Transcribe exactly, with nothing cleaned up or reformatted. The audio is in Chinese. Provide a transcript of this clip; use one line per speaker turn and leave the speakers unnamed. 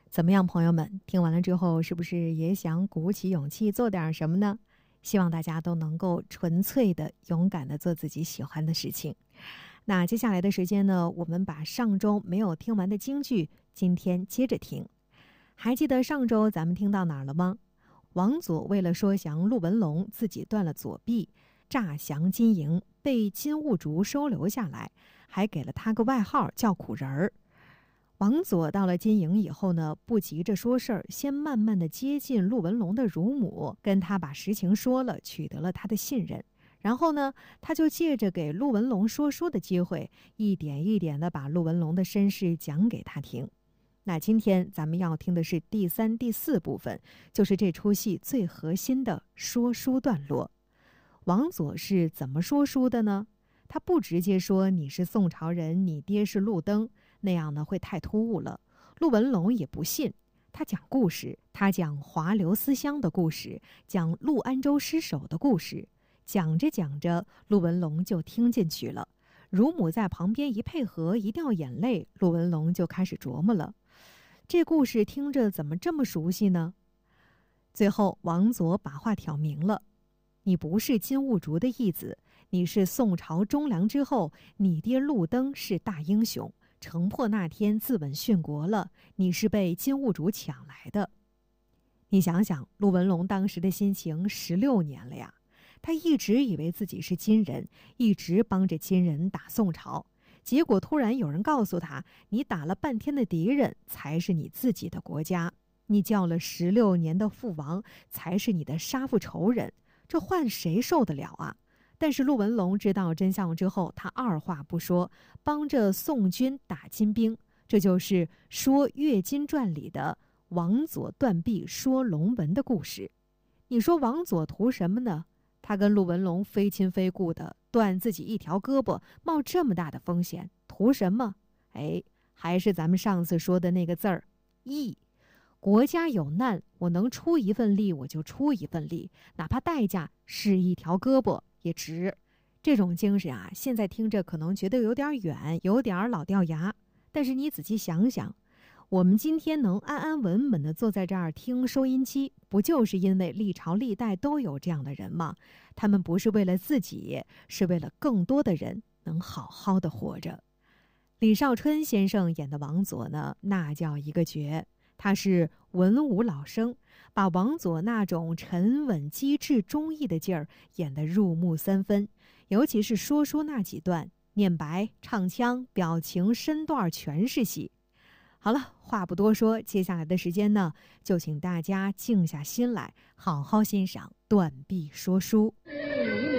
怎么样，朋友们？听完了之后，是不是也想鼓起勇气做点什么呢？希望大家都能够纯粹的、勇敢的做自己喜欢的事情。那接下来的时间呢，我们把上周没有听完的京剧，今天接着听。还记得上周咱们听到哪儿了吗？王佐为了说降陆文龙，自己断了左臂，诈降金营，被金兀术收留下来，还给了他个外号叫苦人儿。王佐到了金营以后呢，不急着说事儿，先慢慢的接近陆文龙的乳母，跟他把实情说了，取得了他的信任。然后呢，他就借着给陆文龙说书的机会，一点一点的把陆文龙的身世讲给他听。那今天咱们要听的是第三、第四部分，就是这出戏最核心的说书段落。王佐是怎么说书的呢？他不直接说你是宋朝人，你爹是陆登，那样呢会太突兀了。陆文龙也不信，他讲故事，他讲华流思乡的故事，讲陆安州失守的故事。讲着讲着，陆文龙就听进去了。乳母在旁边一配合，一掉眼泪，陆文龙就开始琢磨了。这故事听着怎么这么熟悉呢？最后王佐把话挑明了，你不是金兀术的义子，你是宋朝忠良之后，你爹陆登是大英雄，城破那天自刎殉国了，你是被金兀术抢来的。你想想，陆文龙当时的心情，十六年了呀，他一直以为自己是金人，一直帮着金人打宋朝，结果突然有人告诉他，你打了半天的敌人才是你自己的国家，你叫了十六年的父王才是你的杀父仇人，这换谁受得了啊？但是陆文龙知道真相之后，他二话不说，帮着宋军打金兵，这就是说《岳金传》里的王佐断臂说龙文的故事。你说王佐图什么呢？他跟陆文龙非亲非故的，断自己一条胳膊，冒这么大的风险，图什么？哎，还是咱们上次说的那个字儿，义。国家有难，我能出一份力我就出一份力，哪怕代价是一条胳膊也值。这种精神啊，现在听着可能觉得有点远，有点老掉牙，但是你仔细想想，我们今天能安安稳稳地坐在这儿听收音机，不就是因为历朝历代都有这样的人吗？他们不是为了自己，是为了更多的人能好好的活着。李少春先生演的王佐呢，那叫一个绝。他是文武老生，把王佐那种沉稳机智忠义的劲儿演得入木三分，尤其是说书那几段，念白唱腔表情身段全是戏。好了，话不多说，接下来的时间呢，就请大家静下心来，好好欣赏断臂说书。